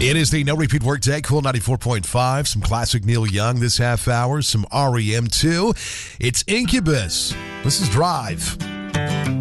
It is the No Repeat Workday, Cool 94.5. Some classic Neil Young this half hour, some REM too. It's Incubus. This is Drive.